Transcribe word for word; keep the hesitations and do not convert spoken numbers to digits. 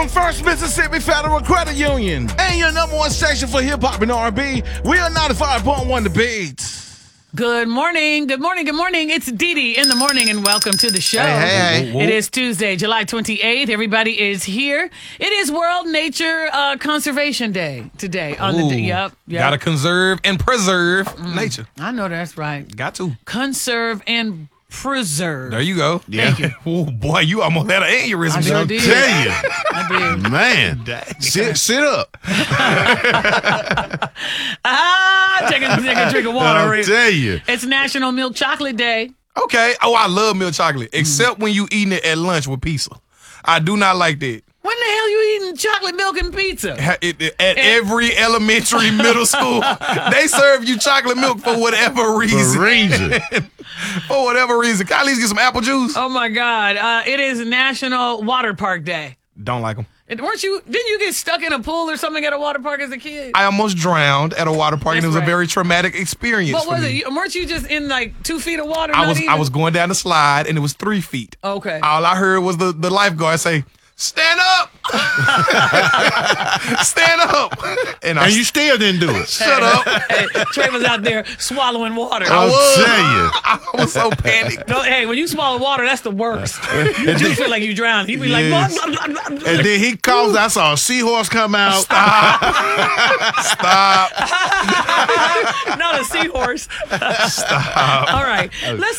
First Mississippi Federal Credit Union and your number one station for hip hop and R and B. We are ninety-five point one The Beat. Good morning, good morning, good morning. It's Dee Dee in the morning, and welcome to the show. Hey, hey, hey. It is Tuesday, July twenty-eighth. Everybody is here. It is World Nature uh, Conservation Day today. On Ooh, the day, yep, yep. Gotta conserve and preserve mm, nature. I know that's right. Got to conserve and preserve. There you go. Yeah. Thank you. Oh boy, you almost had an aneurysm. I sure son. did. Tell you, I did. man, sit, sit up. Ah, take a, take a drink of water. I'll Rick. tell you. It's National Milk Chocolate Day. Okay. Oh, I love milk chocolate, except when you eating it at lunch with pizza. I do not like that. When the hell you eating chocolate milk and pizza? Ha- it- it- At every elementary, middle school, they serve you chocolate milk for whatever reason. For reason. For whatever reason. Can I at least get some apple juice? Oh my God! Uh, it is National Water Park Day. Don't like them. And weren't you? Didn't you get stuck in a pool or something at a water park as a kid? I almost drowned at a water park, and That's it was right. a very traumatic experience What for was me. it? You- Weren't you just in like two feet of water? I not was even? I was going down the slide, and it was three feet. Okay. All I heard was the, the lifeguard say, "Stand up, stand up," and I And you still didn't do it. shut up. Hey, Trey was out there swallowing water. I I'll was. tell you. I was so panicked. No, hey, when you swallow water, that's the worst. You do feel like you drowned. He'd be like, Yes. blah, blah, blah, blah. And then he calls. I saw a seahorse come out. Stop. Not a seahorse. Stop. All right. Let's